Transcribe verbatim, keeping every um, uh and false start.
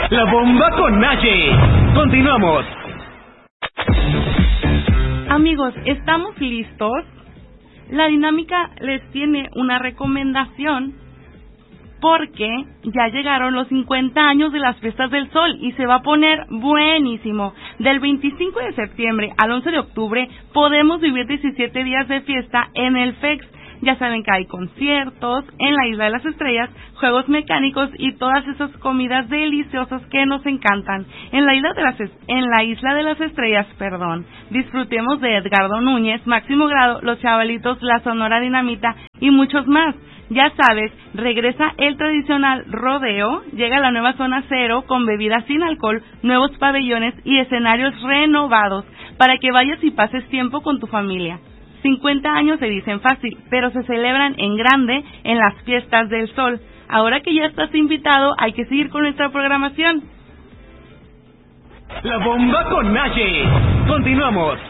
La bomba con Naye. Continuamos. Amigos, ¿estamos listos? La dinámica les tiene una recomendación porque ya llegaron los cincuenta años de las Fiestas del Sol y se va a poner buenísimo. Del veinticinco de septiembre al once de octubre podemos vivir diecisiete días de fiesta en el F E X. Ya saben que hay conciertos en la Isla de las Estrellas, juegos mecánicos y todas esas comidas deliciosas que nos encantan. En la Isla de las, en la Isla de las Estrellas, perdón, disfrutemos de Edgardo Núñez, Máximo Grado, Los Chavalitos, La Sonora Dinamita y muchos más. Ya sabes, regresa el tradicional rodeo, llega la nueva zona cero con bebidas sin alcohol, nuevos pabellones y escenarios renovados para que vayas y pases tiempo con tu familia. cincuenta años se dicen fácil, pero se celebran en grande en las Fiestas del Sol. Ahora que ya estás invitado, hay que seguir con nuestra programación. La bomba con Naye. Continuamos.